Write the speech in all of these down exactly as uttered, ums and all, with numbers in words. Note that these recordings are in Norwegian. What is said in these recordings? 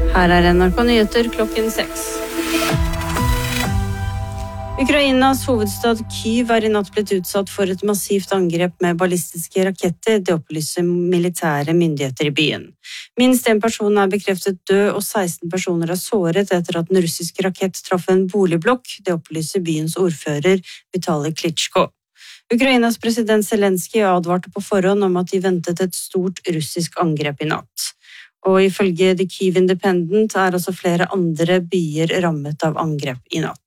Her er N R K Nyheter klokken seks. Ukrainas hovedstad Kyiv er i natt blitt utsatt for et massivt angrep med ballistiske raketter, det opplyser militære myndigheter i byen. Minst en person er bekreftet død, og seksten personer er såret etter at en russisk rakett traff en boligblokk, det opplyser byens ordfører Vitali Klitschko. Ukrainas president Zelensky advarte på forhånd om at de ventet et stort russisk angrep i natt. Og ifølge The Kyiv Independent er også flere andre byer rammet av angrep i natt.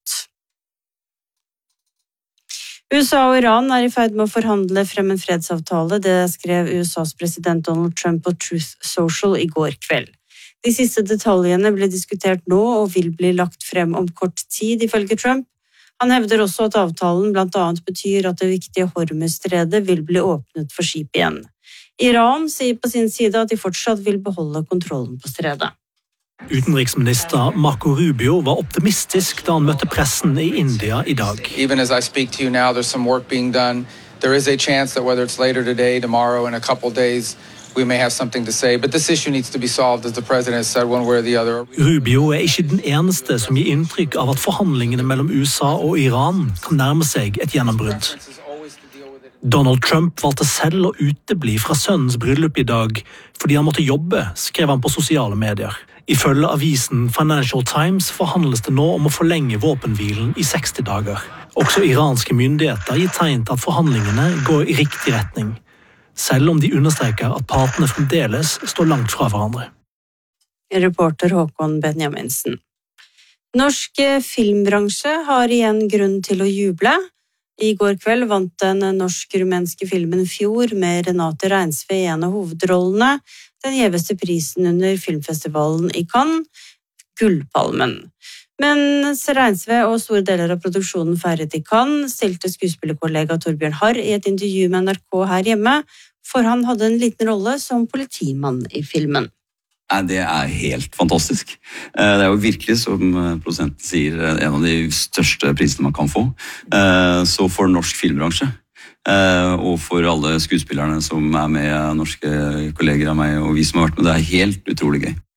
U S A og Iran er i ferd med å forhandle frem en fredsavtale, det skrev U S As president Donald Trump på Truth Social i går kveld. De siste detaljene ble diskutert nå og vil bli lagt frem om kort tid, ifølge Trump. Han hevder også at avtalen blant annet betyr at det viktige Hormuzstredet vil bli åpnet for skip igjen. Iran sier på sin side at de fortsatt vil beholde kontrollen på stredet. Utenriksminister Marco Rubio var optimistisk da han møtte pressen i India i dag. Even as I speak to you now, there's some work being done. There is a chance that whether it's later today, tomorrow, in a couple days, we may have something to say. But this issue needs to be solved, as the president has said, one way or the other. Rubio er ikke den eneste som gir inntrykk av at forhandlingene mellom U S A og Iran kan nærme seg et gjennombrudd. Donald Trump valgte selv å utebli fra sønnens bryllup i dag fordi han måtte jobbe, skrev han på sosiale medier. Ifølge avisen Financial Times forhandles det nå om å forlenge våpenhvilen i seksti dager. Også iranske myndigheter gir tegn til at forhandlingene går i riktig retning, selv om de understreker at partene fremdeles står langt fra hverandre. Reporter Håkon Benjaminsen. Norsk filmbransje har igjen grunn til å juble. I går kveld vant den norsk-rumenske filmen Fjord med Renate Reinsve i en av hovedrollene, den gjeveste prisen under filmfestivalen i Cannes, Gullpalmen. Mens Reinsve og store deler av produksjonen feiret i Cannes, stilte skuespillerkollega Torbjørn Harr i et intervju med N R K her hjemme, for han hadde en liten rolle som politimann i filmen. Det er helt fantastisk. Det er jo virkelig, som produsenten sier, en av de største prisene man kan få. Så for norsk filmbransje, og for alle skuespillerne som er med, norske kolleger av meg, og vi som har vært med, det er helt utrolig gøy.